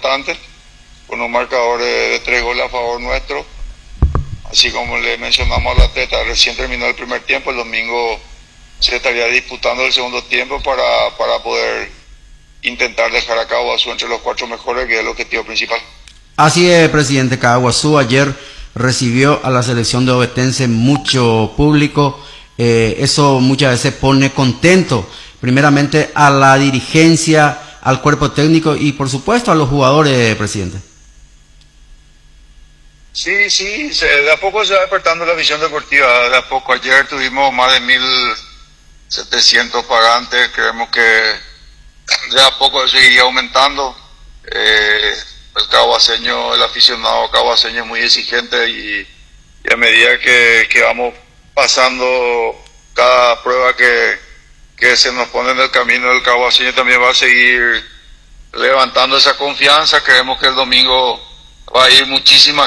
importante, con un marcador de 3 goles a favor nuestro. Así como le mencionamos al atleta, recién terminó el primer tiempo, el domingo se estaría disputando el segundo tiempo para poder intentar dejar a Caguazú entre los 4 mejores, que es el objetivo principal. Así es, presidente. Caguazú ayer recibió a la selección de Ovetense mucho público. Eso muchas veces pone contento, primeramente a la dirigencia, al cuerpo técnico y por supuesto a los jugadores, presidente. Sí, de a poco se va despertando la visión deportiva. De a poco, ayer tuvimos más de 1.700 pagantes. Creemos que de a poco seguiría aumentando. El caguaseño, el aficionado caguaseño es muy exigente y a medida que vamos pasando cada prueba que se nos pone en el camino, el caguaseño también va a seguir levantando esa confianza. Creemos que el domingo va a ir muchísima